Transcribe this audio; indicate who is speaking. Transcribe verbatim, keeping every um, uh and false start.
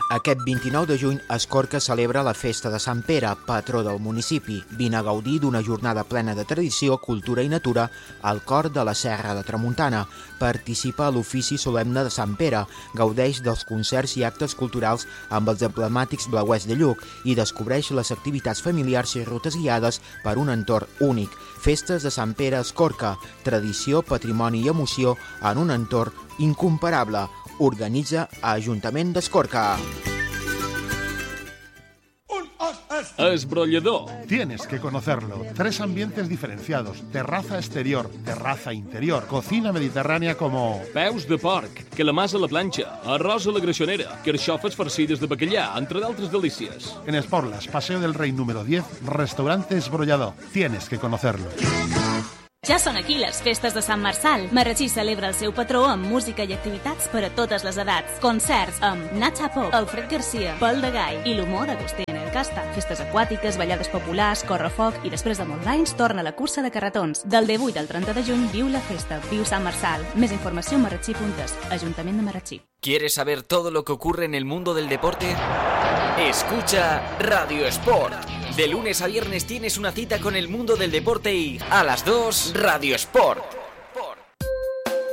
Speaker 1: Aquest vint-i-nou de juny, Escorca celebra la festa de Sant Pere, patró del municipi. Vine a gaudir d'una jornada plena de tradició, cultura i natura al cor de la Serra de Tramuntana. Participa a l'ofici solemne de Sant Pere, gaudeix dels concerts i actes culturals amb els emblemàtics blauets de Lluc i descobreix les activitats familiars i rutes guiades per un entorn únic. Festes de Sant Pere a Escorca, tradició, patrimoni i emoció en un entorn incomparable. Organitza Ajuntament d'Escorca.
Speaker 2: Esbrollador.
Speaker 3: Tienes que conocerlo. Tres ambientes diferenciados. Terraza exterior, terraza interior, cocina mediterránea como...
Speaker 2: Peus de porc, calamars a la planxa, arròs a la greixonera, carxofes farcides de bacallà, entre d'altres delícies.
Speaker 3: En Esporlas, Paseo del Rey número diez, restaurante Esbrollador. Tienes que conocerlo.
Speaker 4: Ja són aquí les festes de Sant Marçal. Marratxí celebra el seu patró amb música i activitats per a totes les edats. Concerts amb Nacha Pop, Alfred Garcia, Pol de Gai i l'humor d'Agustín El Casta. Festes aquàtiques, ballades populars, correfoc i després de molts anys torna la cursa de carretons. Del divuit al trenta de juny viu la festa, viu Sant Marçal. Més informació a marratxí punt es, Ajuntament de Marratxí.
Speaker 5: ¿Quieres saber todo lo que ocurre en el mundo del deporte? Escucha Radio Sport. De lunes a viernes tienes una cita con el mundo del deporte y a las dos, Radio Sport.